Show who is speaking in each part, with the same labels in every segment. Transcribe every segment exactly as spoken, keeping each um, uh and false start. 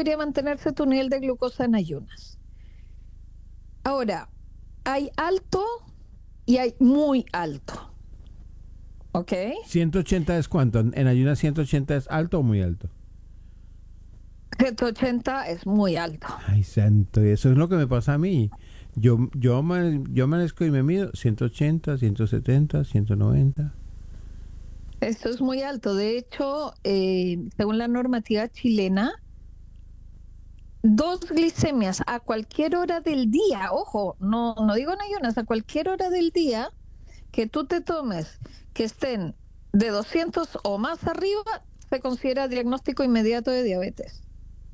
Speaker 1: debería mantenerse tu nivel de glucosa en ayunas. Ahora, hay alto y hay muy alto. ¿Ok?
Speaker 2: ¿ciento ochenta es cuánto? ¿En ayunas ciento ochenta es alto o muy alto?
Speaker 1: ciento ochenta es muy alto.
Speaker 2: Ay, santo, y eso es lo que me pasa a mí. Yo, yo, ama- yo amanezco y me mido ciento ochenta, ciento setenta, ciento noventa.
Speaker 1: Esto es muy alto. De hecho, eh, según la normativa chilena, dos glicemias a cualquier hora del día, ojo, no, no digo en ayunas, a cualquier hora del día que tú te tomes que estén de doscientos o más arriba, se considera diagnóstico inmediato de diabetes.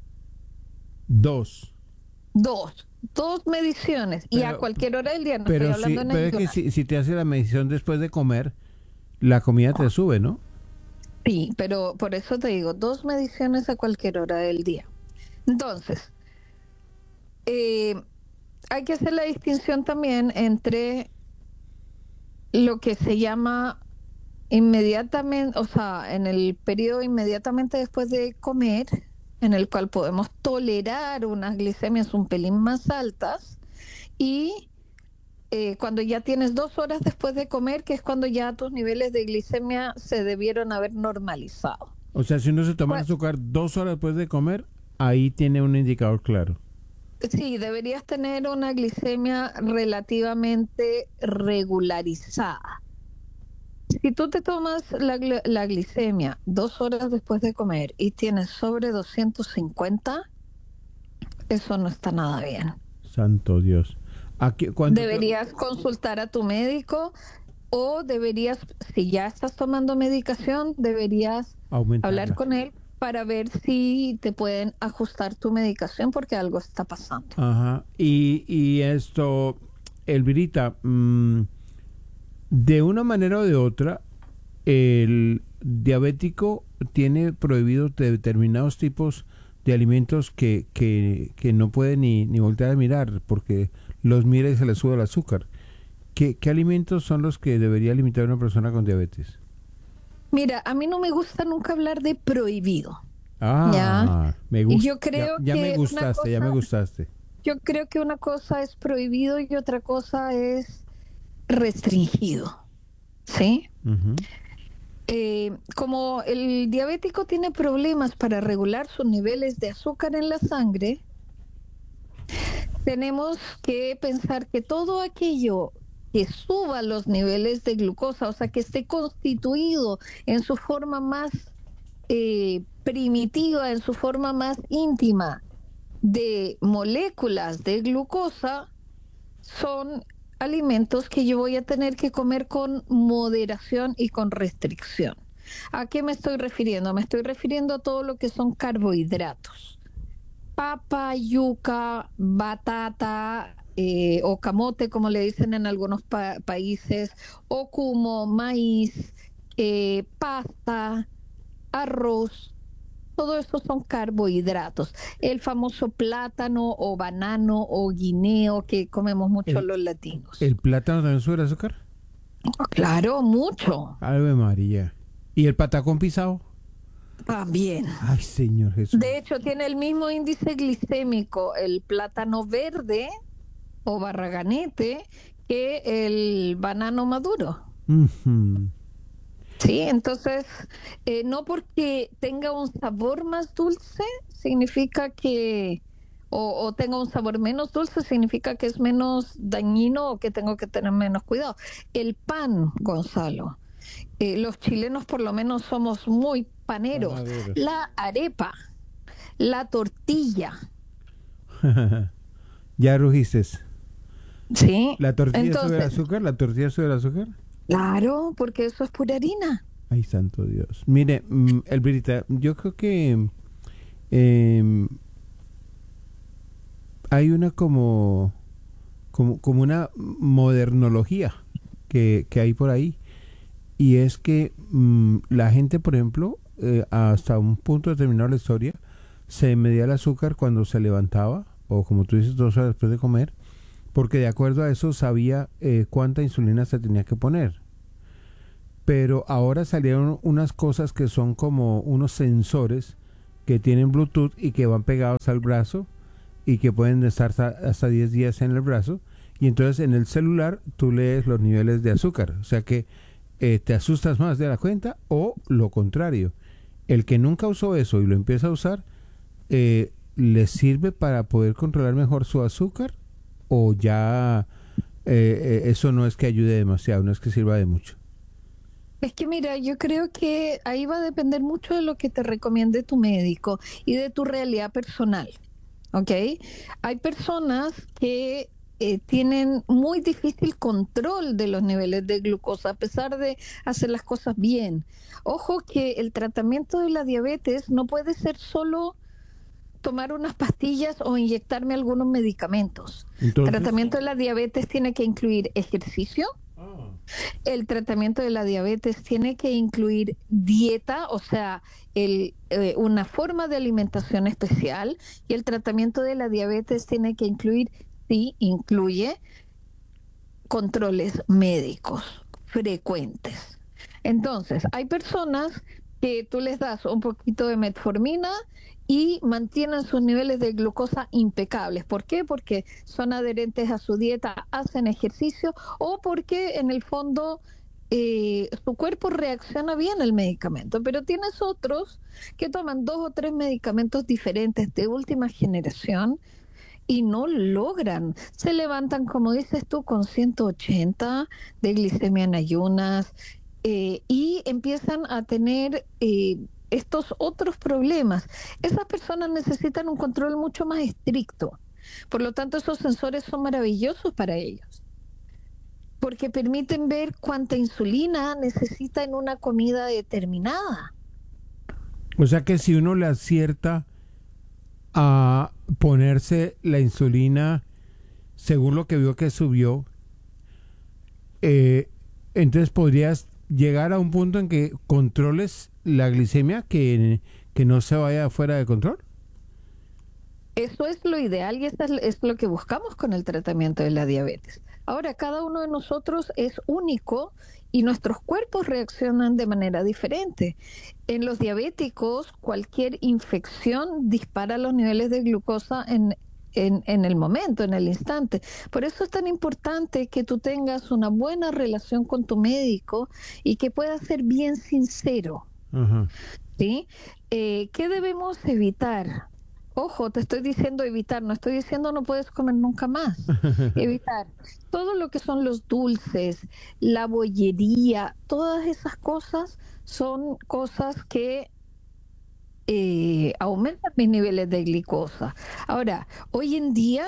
Speaker 2: Dos.
Speaker 1: Dos, dos mediciones y a
Speaker 2: Pero,
Speaker 1: cualquier hora del día, no estoy
Speaker 2: pero
Speaker 1: hablando
Speaker 2: sí,
Speaker 1: en
Speaker 2: pero es que
Speaker 1: ayunas.
Speaker 2: si, si te hace la medición después de comer, la comida te sube, ¿no?
Speaker 1: Sí, pero por eso te digo, dos mediciones a cualquier hora del día. Entonces, eh, hay que hacer la distinción también entre lo que se llama inmediatamente, o sea, en el periodo inmediatamente después de comer, en el cual podemos tolerar unas glicemias un pelín más altas, y eh, cuando ya tienes dos horas después de comer, que es cuando ya tus niveles de glicemia se debieron haber normalizado.
Speaker 2: O sea, si uno se toma el
Speaker 1: Pues,
Speaker 2: azúcar dos horas después de comer, ahí tiene un indicador claro.
Speaker 1: sí, deberías tener una glicemia relativamente regularizada. Si tú te tomas la, gl- la glicemia dos horas después de comer y tienes sobre doscientos cincuenta, eso no está nada bien.
Speaker 2: Santo Dios. Aquí, cuando te-
Speaker 1: Deberías consultar a tu médico o deberías, si ya estás tomando medicación, deberías hablar
Speaker 2: aumentarla.
Speaker 1: con él para ver si te pueden ajustar tu medicación porque algo está pasando.
Speaker 2: Ajá. Y, y esto, Elvirita, mm, de una manera o de otra, el diabético tiene prohibidos determinados tipos de alimentos que, que, que no puede ni, ni voltear a mirar porque los mira y se le sube el azúcar. ¿Qué, ¿Qué alimentos son los que debería limitar una persona con diabetes?
Speaker 1: Mira, a mí no me gusta nunca hablar de prohibido, ¿ya?
Speaker 2: Ah, me
Speaker 1: Y
Speaker 2: gusta.
Speaker 1: yo
Speaker 2: Ya,
Speaker 1: creo
Speaker 2: ya me
Speaker 1: que una
Speaker 2: gustaste, ya me
Speaker 1: cosa,
Speaker 2: gustaste.
Speaker 1: yo creo que una cosa es prohibido y otra cosa es restringido, ¿sí?
Speaker 2: Ujú.
Speaker 1: Eh, como el diabético tiene problemas para regular sus niveles de azúcar en la sangre, tenemos que pensar que todo aquello que suba los niveles de glucosa, o sea, que esté constituido en su forma más eh, primitiva, en su forma más íntima de moléculas de glucosa, son alimentos que yo voy a tener que comer con moderación y con restricción. ¿A qué me estoy refiriendo? Me estoy refiriendo a todo lo que son carbohidratos. Papa, yuca, batata eh, o camote, como le dicen en algunos pa- países, o cumo, maíz, eh, pasta, arroz. Todo eso son carbohidratos. El famoso plátano o banano o guineo que comemos mucho
Speaker 2: ¿El,
Speaker 1: los latinos.
Speaker 2: ¿El plátano también sube el azúcar?
Speaker 1: Claro, mucho.
Speaker 2: Ave María. ¿Y el patacón pisado?
Speaker 1: También.
Speaker 2: Ay, Señor
Speaker 1: De
Speaker 2: Jesús.
Speaker 1: hecho, tiene el mismo índice glicémico el plátano verde o barraganete que el banano maduro.
Speaker 2: Ujú.
Speaker 1: Sí, entonces, eh, no porque tenga un sabor más dulce, significa que, o, o tenga un sabor menos dulce, significa que es menos dañino o que tengo que tener menos cuidado. El pan, Gonzalo, eh, los chilenos por lo menos somos muy paneros.
Speaker 2: Panaderos.
Speaker 1: La arepa, la tortilla,
Speaker 2: Ya rugiste.
Speaker 1: ¿sí?
Speaker 2: ¿La tortilla sube el
Speaker 1: Entonces,
Speaker 2: azúcar? ¿La tortilla sube el azúcar?
Speaker 1: claro, porque eso es pura harina.
Speaker 2: Ay, santo Dios. Mire, mm, Elvirita, yo creo que eh, hay una como, como, como una modernología que, que hay por ahí. Y es que mm, la gente, por ejemplo, eh, hasta un punto determinado de la historia, se medía el azúcar cuando se levantaba, o como tú dices, dos horas después de comer, porque de acuerdo a eso sabía eh, cuánta insulina se tenía que poner. Pero ahora salieron unas cosas que son como unos sensores que tienen Bluetooth y que van pegados al brazo y que pueden estar hasta diez días en el brazo. Y entonces en el celular tú lees los niveles de azúcar. O sea que eh, te asustas más de la cuenta, o lo contrario. El que nunca usó eso y lo empieza a usar, eh, ¿le sirve para poder controlar mejor su azúcar? ¿O ya eh, eh, eso no es que ayude demasiado, no es que sirva de mucho?
Speaker 1: Es que mira, yo creo que ahí va a depender mucho de lo que te recomiende tu médico y de tu realidad personal, ¿ok? Hay personas que eh, tienen muy difícil control de los niveles de glucosa a pesar de hacer las cosas bien. Ojo que el tratamiento de la diabetes no puede ser solo tomar unas pastillas o inyectarme algunos medicamentos. El
Speaker 2: Entonces,
Speaker 1: tratamiento de la diabetes tiene que incluir ejercicio.
Speaker 2: ah,
Speaker 1: El tratamiento de la diabetes tiene que incluir dieta, o sea, el, eh, una forma de alimentación especial, y el tratamiento de la diabetes tiene que incluir, sí, incluye controles médicos frecuentes. Entonces, hay personas que tú les das un poquito de metformina y mantienen sus niveles de glucosa impecables. ¿Por qué? Porque son adherentes a su dieta, hacen ejercicio, o porque en el fondo eh, su cuerpo reacciona bien al medicamento. Pero tienes otros que toman dos o tres medicamentos diferentes de última generación y no logran. Se levantan, como dices tú, con ciento ochenta de glicemia en ayunas, eh, y empiezan a tener eh, estos otros problemas. Esas personas necesitan un control mucho más estricto. Por lo tanto, esos sensores son maravillosos para ellos, porque permiten ver cuánta insulina necesita en una comida determinada.
Speaker 2: o sea que si uno le acierta a ponerse la insulina según lo que vio que subió, eh, entonces podrías llegar a un punto en que controles la glicemia, que, que no se vaya fuera de control.
Speaker 1: Eso es lo ideal y eso es, es lo que buscamos con el tratamiento de la diabetes. Ahora, cada uno de nosotros es único y nuestros cuerpos reaccionan de manera diferente. En los diabéticos, cualquier infección dispara los niveles de glucosa en, en, en el momento, en el instante. Por eso es tan importante que tú tengas una buena relación con tu médico y que puedas ser bien sincero.
Speaker 2: Ajá.
Speaker 1: ¿Sí? Eh, ¿Qué debemos evitar? Ojo, te estoy diciendo evitar, no estoy diciendo no puedes comer nunca más. Evitar todo lo que son los dulces, la bollería, todas esas cosas son cosas que eh, aumentan mis niveles de glucosa. Ahora, hoy en día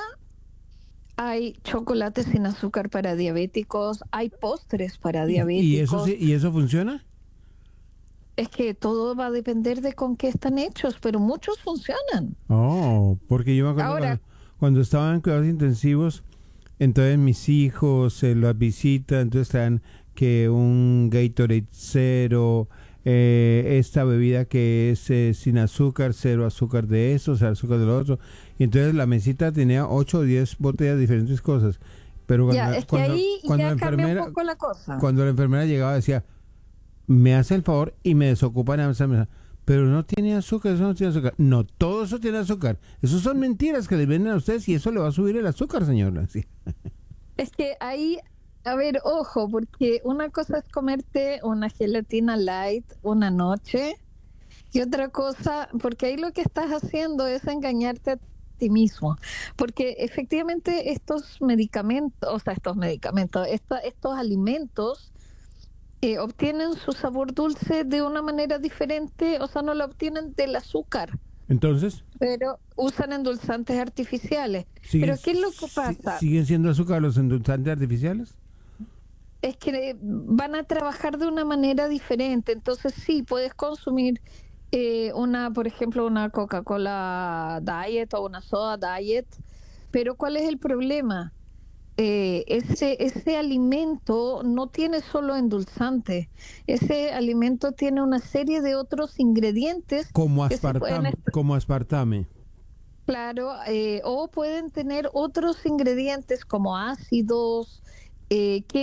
Speaker 1: hay chocolates sin azúcar para diabéticos, hay postres para
Speaker 2: ¿Y, y eso
Speaker 1: diabéticos.
Speaker 2: sí, y eso funciona?
Speaker 1: Es que todo va a depender de con qué están hechos, pero muchos funcionan.
Speaker 2: Oh, porque yo me acuerdo
Speaker 1: Ahora,
Speaker 2: cuando, cuando estaba en cuidados intensivos, entonces mis hijos eh, las visitan, entonces están que un Gatorade cero, eh, esta bebida que es eh, sin azúcar, cero azúcar de eso, cero azúcar de lo otro, y entonces la mesita tenía ocho o diez botellas de diferentes cosas, pero cuando,
Speaker 1: ya, es que
Speaker 2: cuando,
Speaker 1: ahí
Speaker 2: cuando
Speaker 1: ya
Speaker 2: la
Speaker 1: cambia un
Speaker 2: enfermera,
Speaker 1: poco la cosa.
Speaker 2: cuando la enfermera llegaba decía, me hace el favor y me desocupan a esa mesa. Pero no tiene azúcar, eso no tiene azúcar. No, todo eso tiene azúcar. Eso son mentiras que le venden a ustedes y eso le va a subir el azúcar, señora. Sí.
Speaker 1: Es que ahí, a ver, ojo, porque una cosa es comerte una gelatina light una noche y otra cosa, porque ahí lo que estás haciendo es engañarte a ti mismo, porque efectivamente estos medicamentos, o sea, estos medicamentos, esta- estos alimentos eh, obtienen su sabor dulce de una manera diferente, o sea, no lo obtienen del azúcar,
Speaker 2: Entonces,
Speaker 1: pero usan endulzantes artificiales.
Speaker 2: ¿siguen,
Speaker 1: Pero ¿qué es lo que
Speaker 2: si-
Speaker 1: pasa?
Speaker 2: ¿siguen siendo azúcar los endulzantes artificiales?
Speaker 1: Es que van a trabajar de una manera diferente, entonces sí, puedes consumir eh, una, por ejemplo, una Coca-Cola Diet o una soda Diet, pero ¿cuál es el problema? Eh, ese, ese alimento no tiene solo endulzante, ese alimento tiene una serie de otros ingredientes
Speaker 2: Como
Speaker 1: que se pueden,
Speaker 2: aspartame. Como aspartame.
Speaker 1: claro, eh, o pueden tener otros ingredientes como ácidos, eh, que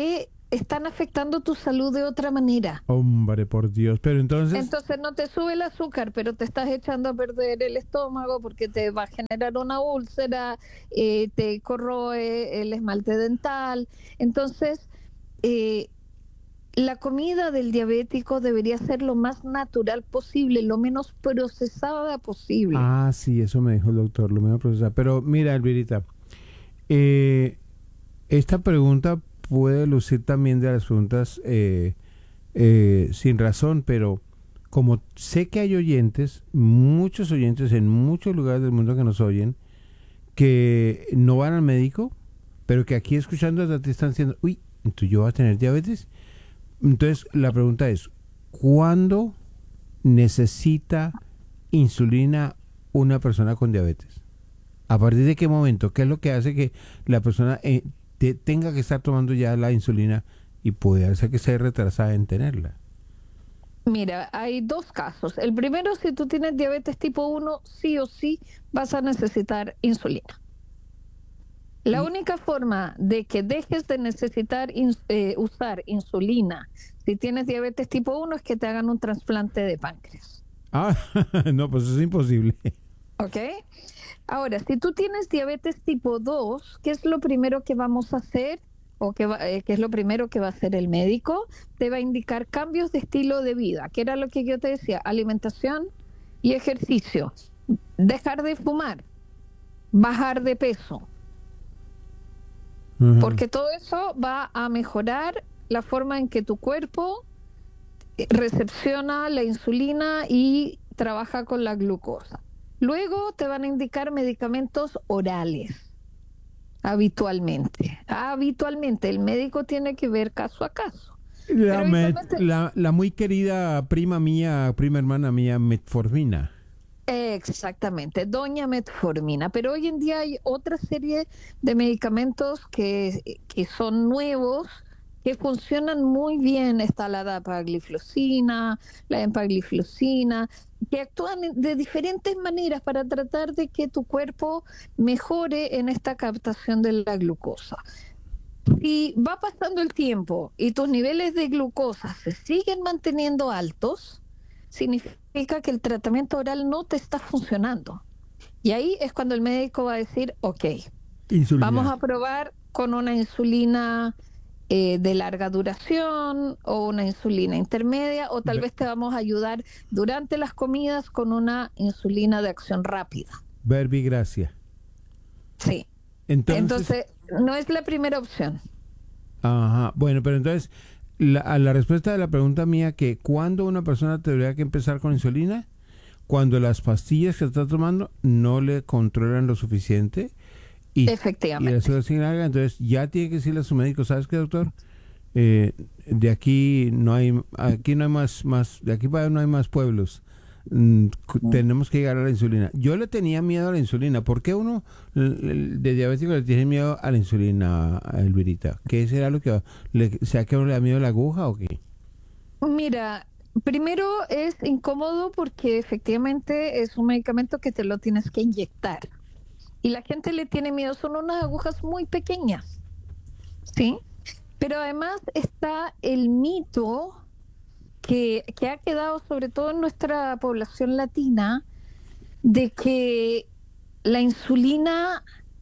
Speaker 1: están afectando tu salud de otra manera.
Speaker 2: Hombre, por Dios. Pero entonces...
Speaker 1: Entonces no te sube el azúcar, pero te estás echando a perder el estómago porque te va a generar una úlcera, eh, te corroe el esmalte dental. Entonces, eh, la comida del diabético debería ser lo más natural posible, lo menos procesada posible.
Speaker 2: Ah, sí, eso me dijo el doctor, lo menos procesado. Pero mira, Elvirita, eh, esta pregunta puede lucir también de las preguntas eh, eh, sin razón, pero como sé que hay oyentes, muchos oyentes en muchos lugares del mundo que nos oyen, que no van al médico, pero que aquí escuchando a ti están diciendo, uy, entonces yo voy a tener diabetes. Entonces la pregunta es, ¿cuándo necesita insulina una persona con diabetes? ¿A partir de qué momento? ¿Qué es lo que hace que la persona eh, te, tenga que estar tomando ya la insulina y puede ser que esté retrasada en tenerla?
Speaker 1: Mira, hay dos casos. El primero, si tú tienes diabetes tipo uno, sí o sí vas a necesitar insulina. La
Speaker 2: Y-
Speaker 1: única forma de que dejes de necesitar ins- eh, usar insulina si tienes diabetes tipo uno es que te hagan un trasplante de páncreas.
Speaker 2: Ah, no, pues es imposible.
Speaker 1: ¿Ok? Ahora, si tú tienes diabetes tipo dos, ¿qué es lo primero que vamos a hacer? ¿O qué, va- eh, qué es lo primero que va a hacer el médico? Te va a indicar cambios de estilo de vida, que era lo que yo te decía, alimentación y ejercicio. Dejar de fumar, bajar de peso,
Speaker 2: Ujú.
Speaker 1: porque todo eso va a mejorar la forma en que tu cuerpo eh, recepciona la insulina y trabaja con la glucosa. Luego te van a indicar medicamentos orales, habitualmente. Habitualmente, el médico tiene que ver caso a caso.
Speaker 2: La,
Speaker 1: Pero
Speaker 2: met-
Speaker 1: habitualmente,
Speaker 2: la, la muy querida prima mía, prima hermana mía, metformina.
Speaker 1: exactamente, doña metformina. Pero hoy en día hay otra serie de medicamentos que, que son nuevos, que funcionan muy bien. Está la dapagliflozina, la empagliflozina, que actúan en- de diferentes maneras para tratar de que tu cuerpo mejore en esta captación de la glucosa. Si va pasando el tiempo y tus niveles de glucosa se siguen manteniendo altos, significa que el tratamiento oral no te está funcionando. Y ahí es cuando el médico va a decir, ok, vamos
Speaker 2: Insulina.
Speaker 1: a probar con una insulina eh, de larga duración o una insulina intermedia, o tal
Speaker 2: Ve-
Speaker 1: vez te vamos a ayudar durante las comidas con una insulina de acción rápida.
Speaker 2: Verbigracia.
Speaker 1: Sí.
Speaker 2: Entonces,
Speaker 1: Entonces, no es la primera opción.
Speaker 2: ajá, bueno, pero entonces, la, a la respuesta de la pregunta mía, que ¿cuándo una persona tendría que empezar con insulina? Cuando las pastillas que está tomando no le controlan lo suficiente y, y la
Speaker 1: Efectivamente.
Speaker 2: azúcar sigue larga, entonces ya tiene que decirle a su médico, ¿sabes qué, doctor? Eh, de aquí no hay, aquí no hay más, más, de aquí para allá no hay más pueblos. Mm, cu- tenemos que llegar a la insulina. Yo le tenía miedo a la insulina. ¿Por qué uno l- l- de diabético le tiene miedo a la insulina, a Elvirita? ¿Qué será lo que le, sea que a uno le da miedo la aguja o qué?
Speaker 1: Mira, primero es incómodo porque efectivamente es un medicamento que te lo tienes que inyectar. Y la gente le tiene miedo, son unas agujas muy pequeñas, ¿sí? Pero además está el mito que, que ha quedado sobre todo en nuestra población latina de que la insulina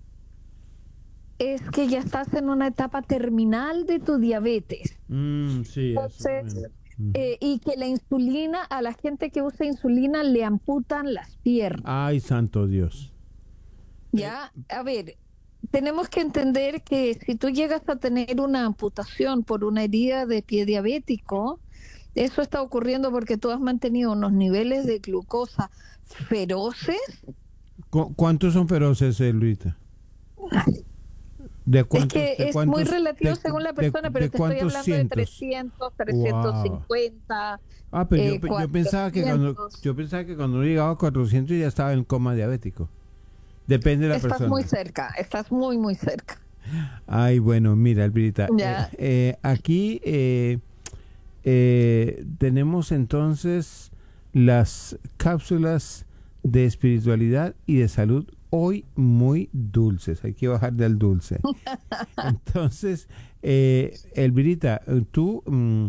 Speaker 1: es que ya estás en una etapa terminal de tu diabetes.
Speaker 2: Mm, sí, eso.
Speaker 1: Entonces,
Speaker 2: Mm.
Speaker 1: eh, y que la insulina, a la gente que usa insulina le amputan las piernas.
Speaker 2: Ay, santo Dios.
Speaker 1: Ya, a ver, tenemos que entender que si tú llegas a tener una amputación por una herida de pie diabético, eso está ocurriendo porque tú has mantenido unos niveles de glucosa feroces.
Speaker 2: ¿Cu- ¿Cuántos son feroces, Elvirita? ¿De
Speaker 1: Es
Speaker 2: cuántos,
Speaker 1: que
Speaker 2: de
Speaker 1: es muy
Speaker 2: cuántos,
Speaker 1: relativo
Speaker 2: de,
Speaker 1: según la
Speaker 2: de,
Speaker 1: persona, pero
Speaker 2: de
Speaker 1: te estoy
Speaker 2: cuántos
Speaker 1: hablando de
Speaker 2: cientos?
Speaker 1: trescientos,
Speaker 2: Wow.
Speaker 1: trescientos cincuenta,
Speaker 2: Ah, pero yo,
Speaker 1: eh,
Speaker 2: pe- yo pensaba que cuando
Speaker 1: cuatrocientos.
Speaker 2: yo pensaba que cuando uno llegaba a cuatrocientos ya estaba en coma diabético. Depende de la
Speaker 1: Estás muy
Speaker 2: persona.
Speaker 1: cerca, estás muy, muy cerca.
Speaker 2: Ay, bueno, mira, Elvirita, eh,
Speaker 1: Ya,
Speaker 2: eh, aquí eh, eh, tenemos entonces las cápsulas de espiritualidad y de salud hoy muy dulces, hay que bajar del dulce. Entonces, eh, Elvirita, tú mm,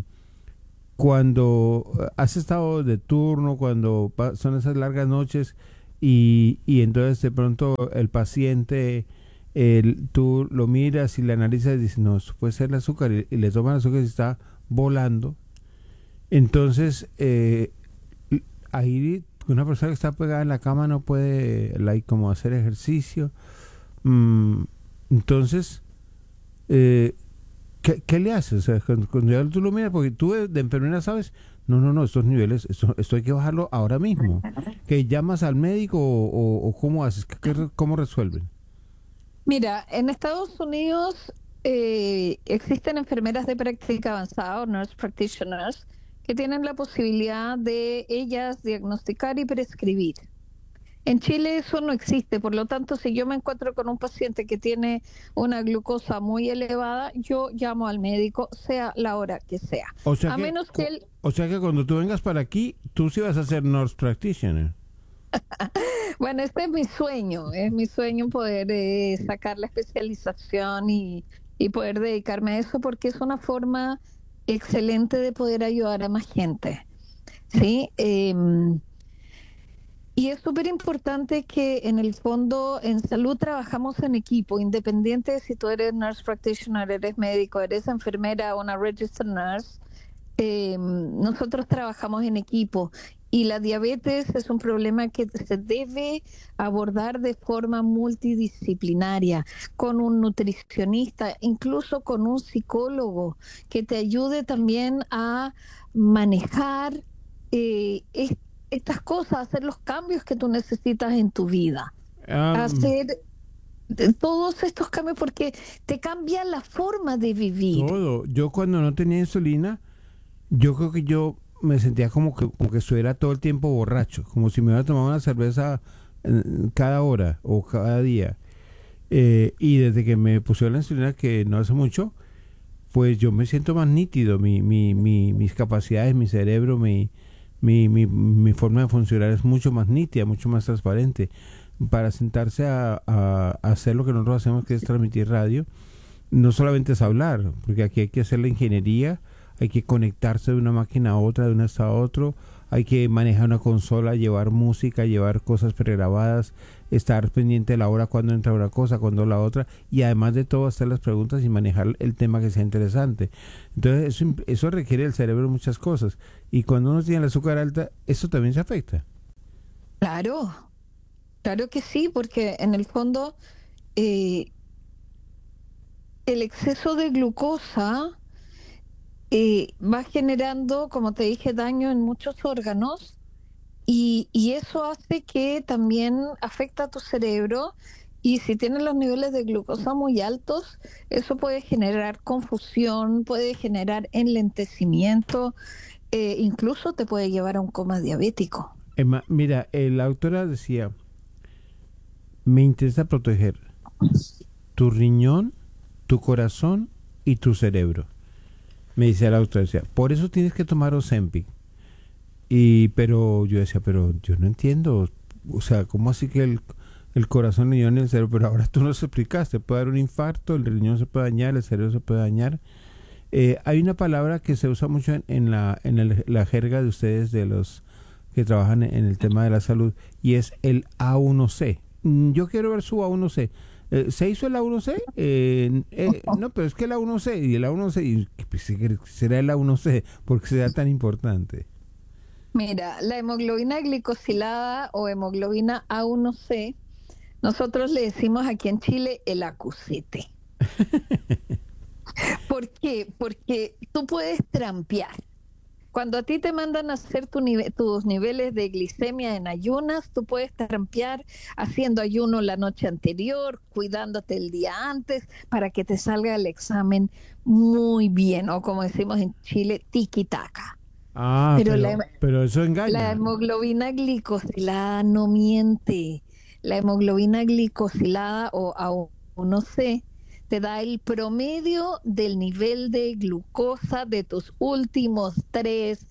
Speaker 2: cuando has estado de turno, cuando pa- son esas largas noches y, y entonces de pronto el paciente, el- tú lo miras y le analizas y dices, no, esto puede ser el azúcar y, y le toman el azúcar y está volando. Entonces, eh, ahí una persona que está pegada en la cama no puede like, como hacer ejercicio. Mm, entonces, eh, ¿qué, qué le haces? O sea, cuando, cuando ya tú lo miras, porque tú de, de enfermera sabes, no, no, no, estos niveles, esto, esto hay que bajarlo ahora mismo. ¿Que llamas al médico o, o- o cómo haces? ¿Qué- qué re- ¿Cómo resuelven?
Speaker 1: Mira, en Estados Unidos eh, existen enfermeras de práctica avanzada o nurse practitioners que tienen la posibilidad de ellas diagnosticar y prescribir. En Chile eso no existe, por lo tanto, si yo me encuentro con un paciente que tiene una glucosa muy elevada, yo llamo al médico, sea la hora que sea.
Speaker 2: O sea
Speaker 1: A
Speaker 2: que,
Speaker 1: menos que
Speaker 2: cu-
Speaker 1: él,
Speaker 2: o sea que cuando tú vengas para aquí, tú sí vas a ser nurse practitioner.
Speaker 1: bueno, este es mi sueño, es mi sueño poder eh, sacar la especialización y, y poder dedicarme a eso porque es una forma excelente de poder ayudar a más gente, ¿sí? Em, Y es súper importante que en el fondo en salud trabajamos en equipo, independiente de si tú eres nurse practitioner, eres médico, eres enfermera o una registered nurse, eh, nosotros trabajamos en equipo y la diabetes es un problema que se debe abordar de forma multidisciplinaria, con un nutricionista, incluso con un psicólogo que te ayude también a manejar eh, es- estas cosas, hacer los cambios que tú necesitas en tu vida,
Speaker 2: Ah,
Speaker 1: hacer eh, todos estos cambios porque te cambia la forma de vivir.
Speaker 2: todo. Yo cuando no tenía insulina, yo creo que yo me sentía como que, como que estuviera todo el tiempo borracho, como si me hubiera tomado una cerveza eh, cada hora o cada día. Eh, y desde que me pusieron la insulina, que no hace mucho, pues yo me siento más nítido, mi, mi, mi, mis capacidades, mi cerebro, mi, mi, mi, mi forma de funcionar es mucho más nítida, mucho más transparente. Para sentarse a, a, a hacer lo que nosotros hacemos, que es transmitir radio, no solamente es hablar, porque aquí hay que hacer la ingeniería, hay que conectarse de una máquina a otra, de un estado a otro, hay que manejar una consola, llevar música, llevar cosas pregrabadas, estar pendiente de la hora cuando entra una cosa, cuando la otra, y además de todo hacer las preguntas y manejar el tema que sea interesante. Entonces eso, imp- eso requiere del cerebro muchas cosas, y cuando uno tiene el azúcar alta, eso también se afecta.
Speaker 1: Claro, claro que sí, porque en el fondo eh, el exceso de glucosa eh, va generando, como te dije, daño en muchos órganos y, y eso hace que también afecta a tu cerebro y si tienes los niveles de glucosa muy altos, eso puede generar confusión, puede generar enlentecimiento, eh, incluso te puede llevar a un coma diabético.
Speaker 2: Emma, mira, eh, la autora decía, me interesa proteger tu riñón, tu corazón y tu cerebro. Me dice la autora, decía, por eso tienes que tomar Ozempic. Y, pero yo decía, pero yo no entiendo, o sea, ¿cómo así que el, el corazón, el riñón y el cerebro? Pero ahora tú nos explicaste, puede dar un infarto, el riñón se puede dañar, el cerebro se puede dañar. Eh, hay una palabra que se usa mucho en, en la, en el- la jerga de ustedes, de los que trabajan en el tema de la salud, y es el A uno C. Mm, Yo quiero ver su A uno C. Eh, ¿Se hizo el A uno C? Eh, eh, no, pero es que el A uno C y el A uno C, y, pues, ¿sí que será el A uno C? ¿Porque será tan importante?
Speaker 1: Mira, la hemoglobina glicosilada o hemoglobina A uno C, nosotros le decimos aquí en Chile el acusete. ¿Por qué? Porque tú puedes trampear. Cuando a ti te mandan a hacer tu nive- tus niveles de glicemia en ayunas, tú puedes trampear haciendo ayuno la noche anterior, cuidándote el día antes para que te salga el examen muy bien, o como decimos en Chile, tiki-taka.
Speaker 2: Ah,
Speaker 1: Pero la,
Speaker 2: pero, pero eso
Speaker 1: la
Speaker 2: engaña.
Speaker 1: hemoglobina glicosilada no miente. La hemoglobina glicosilada o A uno C te da el promedio del nivel de glucosa de tus últimos tres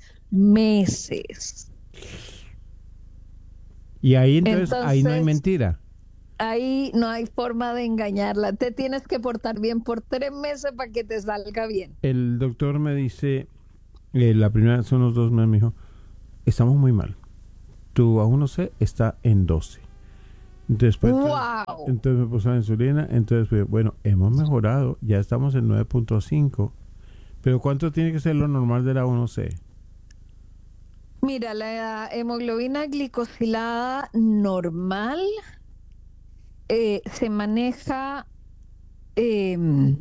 Speaker 1: meses.
Speaker 2: Y ahí entonces, ahí no hay
Speaker 1: Entonces,
Speaker 2: mentira.
Speaker 1: Ahí no hay forma de engañarla. Te tienes que portar bien por tres meses para que te salga bien.
Speaker 2: El doctor me dice, eh, la primera son unos dos meses, me dijo, estamos muy mal. Tu A uno C está en doce. Después, entonces,
Speaker 1: ¡Wow!
Speaker 2: entonces me puso la insulina. Entonces, pues, bueno, hemos mejorado. Ya estamos en nueve punto cinco. Pero ¿cuánto tiene que ser lo normal de la uno C?
Speaker 1: Mira, la hemoglobina glicosilada normal eh, se maneja eh,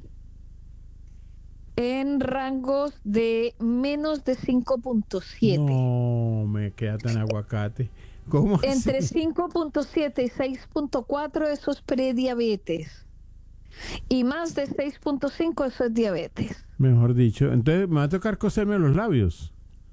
Speaker 1: en rangos de menos de cinco punto siete.
Speaker 2: No, me queda tan aguacate. ¿Cómo
Speaker 1: Entre
Speaker 2: así?
Speaker 1: cinco punto siete y seis punto cuatro eso es prediabetes. Y más de seis punto cinco eso es diabetes.
Speaker 2: Mejor dicho. Entonces me va a tocar coserme los labios.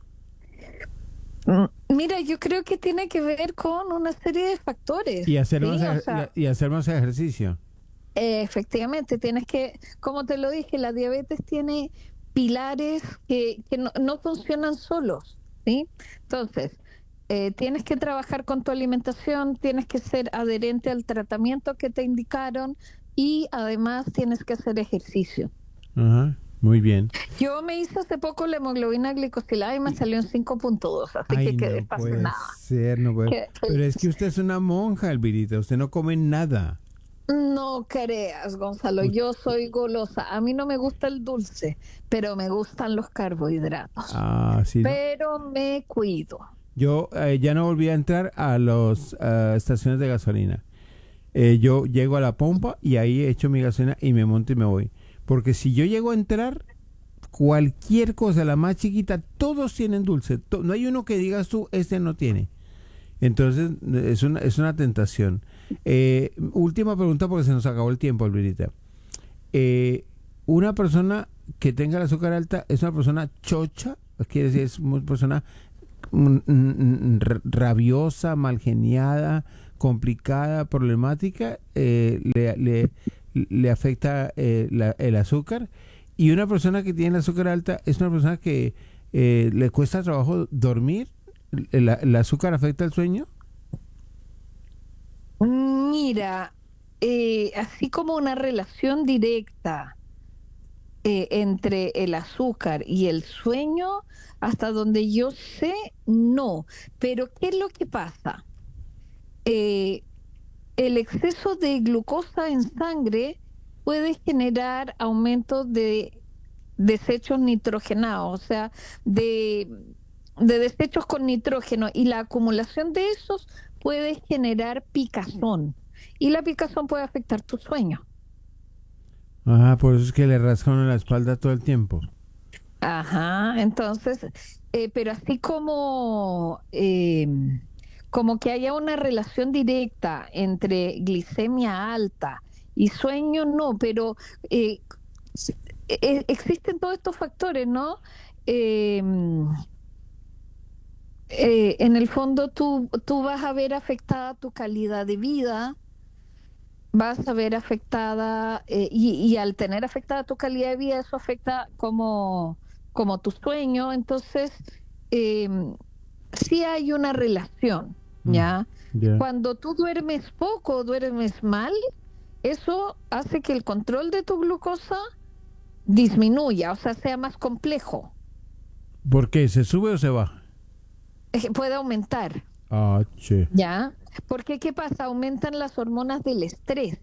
Speaker 1: Mm, Mira, yo creo que tiene que ver con una serie de factores,
Speaker 2: Y hacer más,
Speaker 1: ¿sí? O
Speaker 2: ej-
Speaker 1: sea,
Speaker 2: y hacer más ejercicio.
Speaker 1: eh, efectivamente, tienes que, como te lo dije, la diabetes tiene pilares que, que no, no funcionan solos, ¿sí? Entonces, eh, tienes que trabajar con tu alimentación, tienes que ser adherente al tratamiento que te indicaron y además tienes que hacer ejercicio.
Speaker 2: Ajá, muy bien.
Speaker 1: Yo me hice hace poco la hemoglobina glicosilada y me
Speaker 2: Y-
Speaker 1: salió en cinco punto dos, así que
Speaker 2: Ay,
Speaker 1: quedé
Speaker 2: no puede
Speaker 1: fascinada.
Speaker 2: ser, no puede.
Speaker 1: Quedé
Speaker 2: Pero es que
Speaker 1: feliz.
Speaker 2: usted es una monja, Elvirita. Usted no come nada.
Speaker 1: No creas, Gonzalo,
Speaker 2: U-
Speaker 1: yo soy golosa. A mí no me gusta el dulce, pero me gustan los carbohidratos.
Speaker 2: Ah, sí, ¿no?
Speaker 1: Pero me cuido.
Speaker 2: Yo eh, ya no volví a entrar a las estaciones de gasolina. Eh, yo llego a la pompa y ahí echo mi gasolina y me monto y me voy. Porque si yo llego a entrar, cualquier cosa, la más chiquita, todos tienen dulce. To- no hay uno que digas tú, este no tiene. Entonces, es una, es una tentación. Eh, última pregunta porque se nos acabó el tiempo, Alberita. Eh, una persona que tenga el azúcar alta es una persona chocha, quiere decir, es una persona mm, mm, r- rabiosa, malgeniada, complicada, problemática, eh, le, le, le afecta eh, la- el azúcar. Y una persona que tiene el azúcar alta es una persona que eh, le cuesta trabajo dormir. ¿El, el azúcar afecta el sueño?
Speaker 1: Mira, eh, así como una relación directa eh, entre el azúcar y el sueño, hasta donde yo sé, no. Pero ¿qué es lo que pasa? Eh, el exceso de glucosa en sangre puede generar aumento de desechos nitrogenados, o sea, de, de desechos con nitrógeno, y la acumulación de esos puede generar picazón. Y la picazón puede afectar tu sueño.
Speaker 2: Ah, por eso es que le rascan en la espalda todo el tiempo.
Speaker 1: Ajá, entonces, eh, pero así como, eh, como que haya una relación directa entre glicemia alta y sueño, no, pero eh, s- e- existen todos estos factores, ¿no? Eh, eh, en el fondo tú, tú vas a ver afectada tu calidad de vida, vas a ver afectada, eh, y, y al tener afectada tu calidad de vida, eso afecta como, como tu sueño. Entonces, eh, sí hay una relación,
Speaker 2: Mm,
Speaker 1: ¿ya?
Speaker 2: ya.
Speaker 1: Cuando tú duermes poco, duermes mal, eso hace que el control de tu glucosa disminuya, o sea, sea más complejo,
Speaker 2: ¿Por qué? ¿Se sube o se baja?
Speaker 1: eh, puede aumentar,
Speaker 2: Ah, che.
Speaker 1: ¿ya? Porque ¿qué pasa? Aumentan las hormonas del estrés.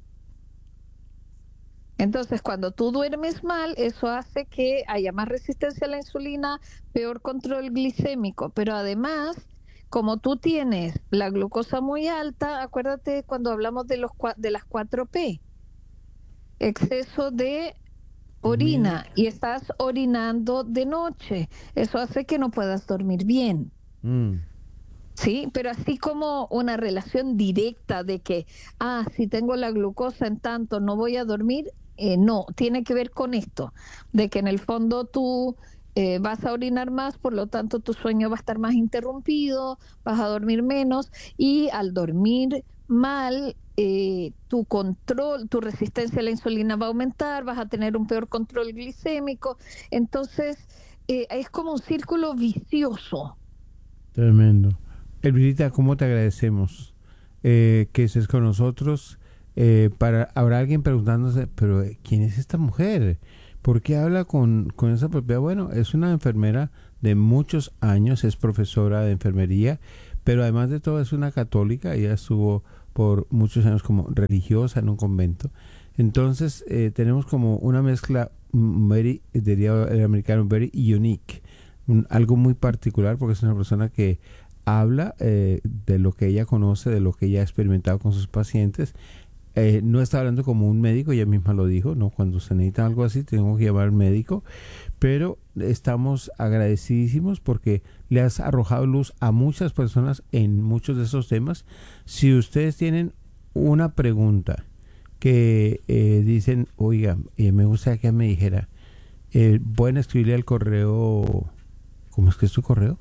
Speaker 1: Entonces, cuando tú duermes mal, eso hace que haya más resistencia a la insulina, peor control glicémico, pero además, como tú tienes la glucosa muy alta, acuérdate cuando hablamos de los cua- de las cuatro P, exceso de
Speaker 2: Comida.
Speaker 1: orina, y estás orinando de noche, eso hace que no puedas dormir bien.
Speaker 2: Mm.
Speaker 1: Sí, pero así como una relación directa de que, ah, si tengo la glucosa en tanto, no voy a dormir, eh, no, tiene que ver con esto, de que en el fondo tú eh, vas a orinar más, por lo tanto tu sueño va a estar más interrumpido, vas a dormir menos, y al dormir mal, eh, tu control, tu resistencia a la insulina va a aumentar, vas a tener un peor control glicémico, entonces eh, es como un círculo vicioso.
Speaker 2: Tremendo. Elvirita, ¿cómo te agradecemos? eh, que estés con nosotros. Eh, para habrá alguien preguntándose, pero ¿quién es esta mujer? ¿Por qué habla con, con esa propiedad? Bueno, es una enfermera de muchos años, es profesora de enfermería, pero además de todo es una católica. Ella estuvo por muchos años como religiosa en un convento. Entonces eh, tenemos como una mezcla very, diría el americano, very unique, un, algo muy particular, porque es una persona que habla eh, de lo que ella conoce, de lo que ella ha experimentado con sus pacientes. Eh, no está hablando como un médico, ella misma lo dijo, ¿no? Cuando se necesita algo así, tengo que llamar al médico, pero estamos agradecidísimos porque le has arrojado luz a muchas personas en muchos de esos temas. Si ustedes tienen una pregunta que eh, dicen, oiga, eh, me gustaría que me dijera, eh, pueden escribirle al correo, ¿cómo es que es tu correo?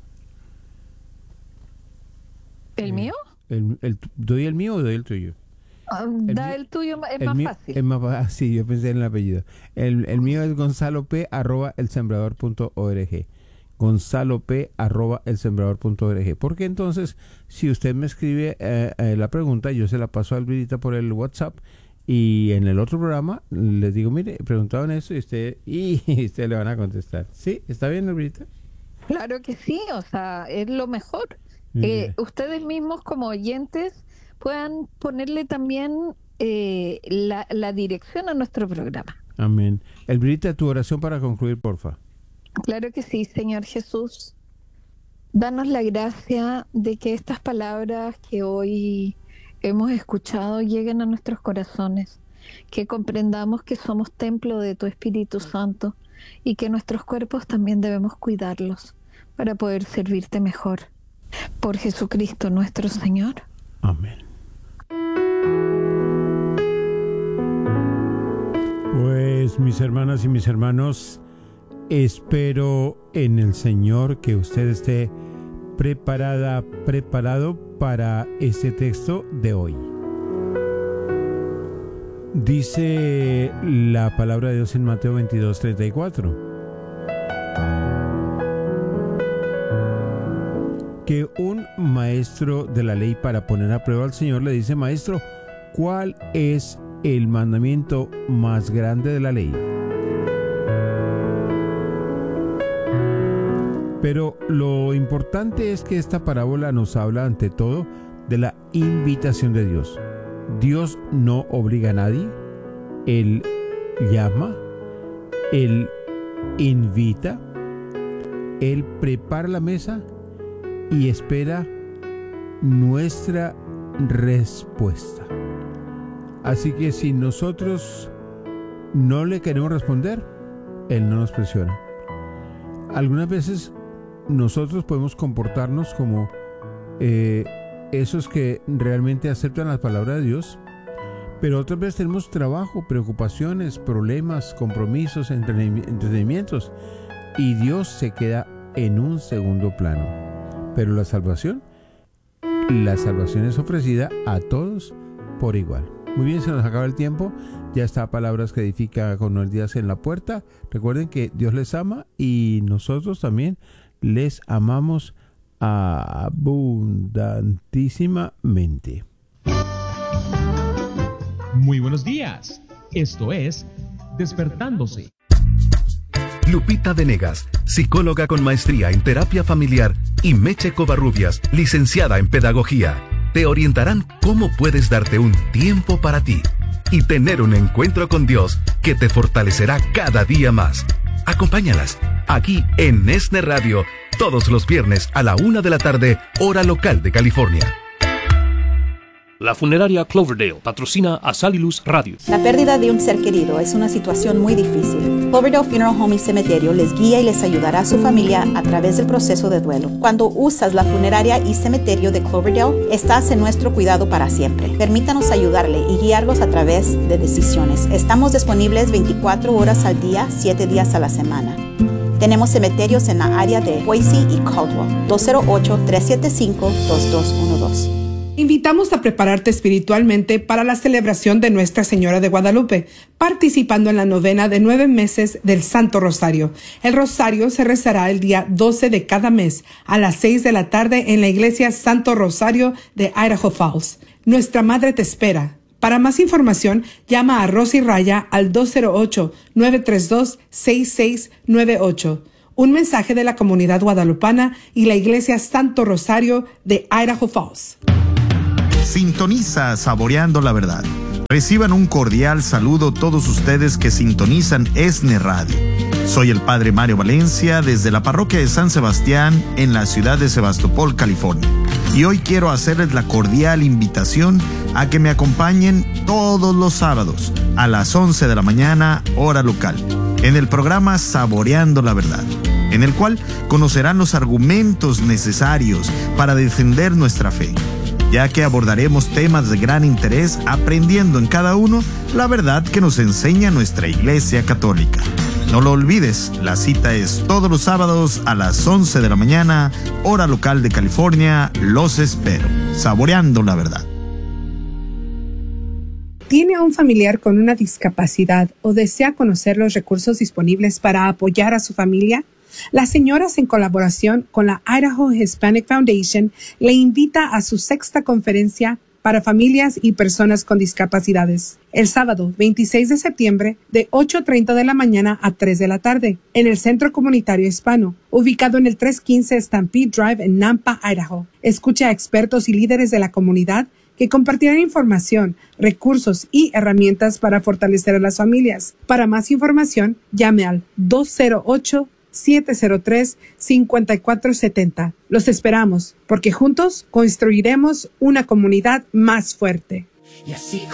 Speaker 1: ¿El mío?
Speaker 2: El, el, ¿Doy el mío o doy el tuyo?
Speaker 1: Um, da el, el tuyo, es
Speaker 2: el
Speaker 1: más
Speaker 2: mío,
Speaker 1: fácil.
Speaker 2: Es más fácil, sí, yo pensé en el apellido. El, el mío es gonzalop arroba elsembrador punto org. gonzalop arroba elsembrador punto org. Porque entonces, si usted me escribe eh, eh, la pregunta, yo se la paso a Alvirita por el WhatsApp, y en el otro programa les digo, mire, preguntaban eso y usted, y usted le van a contestar. ¿Sí? ¿Está bien, Alvirita?
Speaker 1: Claro que sí, o sea, es lo mejor. Que ustedes mismos como oyentes puedan ponerle también eh, la, la dirección a nuestro programa.
Speaker 2: Amén. Elbrita, tu oración para concluir, porfa.
Speaker 1: Claro que sí, Señor Jesús. Danos la gracia de que estas palabras que hoy hemos escuchado lleguen a nuestros corazones, que comprendamos que somos templo de tu Espíritu Santo y que nuestros cuerpos también debemos cuidarlos para poder servirte mejor. Por Jesucristo nuestro Señor.
Speaker 2: Amén. Pues mis hermanas y mis hermanos, espero en el Señor que usted esté preparada, preparado para este texto de hoy. Dice la palabra de Dios en Mateo veintidós, treinta y cuatro. Que un maestro de la ley, para poner a prueba al Señor, le dice: maestro, ¿cuál es el mandamiento más grande de la ley? Pero lo importante es que esta parábola nos habla ante todo de la invitación de Dios. Dios no obliga a nadie, Él llama, Él invita, Él prepara la mesa y espera nuestra respuesta. Así que si nosotros no le queremos responder, Él no nos presiona. Algunas veces nosotros podemos comportarnos como eh, esos que realmente aceptan la palabra de Dios, pero otras veces tenemos trabajo, preocupaciones, problemas, compromisos, entretenimientos, y Dios se queda en un segundo plano. Pero la salvación, la salvación es ofrecida a todos por igual. Muy bien, se nos acaba el tiempo. Ya está Palabras que Edifica con Noel Díaz en la puerta. Recuerden que Dios les ama y nosotros también les amamos abundantísimamente.
Speaker 3: Muy buenos días. Esto es Despertándose.
Speaker 4: Lupita Venegas, psicóloga con maestría en terapia familiar, y Meche Covarrubias, licenciada en pedagogía, te orientarán cómo puedes darte un tiempo para ti y tener un encuentro con Dios que te fortalecerá cada día más. Acompáñalas aquí en Esne Radio todos los viernes a la una de la tarde, hora local de California.
Speaker 5: La funeraria Cloverdale patrocina a Sal y Luz Radio.
Speaker 6: La pérdida de un ser querido es una situación muy difícil. Cloverdale Funeral Home y Cementerio les guía y les ayudará a su familia a través del proceso de duelo. Cuando usas la funeraria y cementerio de Cloverdale, estás en nuestro cuidado para siempre. Permítanos ayudarle y guiarlos a través de decisiones. Estamos disponibles veinticuatro horas al día, siete días a la semana. Tenemos cementerios en la área de Boise y Caldwell. dos cero ocho, tres siete cinco, dos dos uno dos.
Speaker 7: Invitamos a prepararte espiritualmente para la celebración de Nuestra Señora de Guadalupe, participando en la novena de nueve meses del Santo Rosario. El Rosario se rezará el día doce de cada mes a las seis de la tarde en la iglesia Santo Rosario de Idaho Falls. Nuestra Madre te espera. Para más información, llama a Rosy Raya al dos cero ocho, nueve tres dos, seis seis nueve ocho. Un mensaje de la comunidad guadalupana y la iglesia Santo Rosario de Idaho Falls.
Speaker 8: Sintoniza Saboreando la Verdad. Reciban un cordial saludo todos ustedes que sintonizan ESNE Radio. Soy el Padre Mario Valencia desde la parroquia de San Sebastián en la ciudad de Sebastopol, California. Y hoy quiero hacerles la cordial invitación a que me acompañen todos los sábados a las once de la mañana, hora local, en el programa Saboreando la Verdad, en el cual conocerán los argumentos necesarios para defender nuestra fe, ya que abordaremos temas de gran interés aprendiendo en cada uno la verdad que nos enseña nuestra Iglesia Católica. No lo olvides, la cita es todos los sábados a las once de la mañana, hora local de California. Los espero. Saboreando la Verdad.
Speaker 7: ¿Tiene a un familiar con una discapacidad o desea conocer los recursos disponibles para apoyar a su familia? Las señoras, en colaboración con la Idaho Hispanic Foundation, le invita a su sexta conferencia para familias y personas con discapacidades, el sábado veintiséis de septiembre de ocho treinta de la mañana a tres de la tarde, en el Centro Comunitario Hispano, ubicado en el trescientos quince Stampede Drive en Nampa, Idaho. Escucha a expertos y líderes de la comunidad que compartirán información, recursos y herramientas para fortalecer a las familias. Para más información, llame al dos cero ocho, siete cero tres, cinco cuatro siete cero. Los esperamos, porque juntos construiremos una comunidad más fuerte.
Speaker 9: Y así